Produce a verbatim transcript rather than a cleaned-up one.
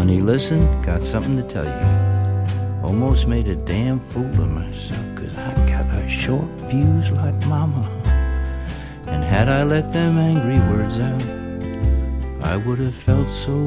Honey, listen, got something to tell you. Almost made a damn fool of myself, 'cause I got a short fuse like mama. And had I let them angry words out, I would have felt so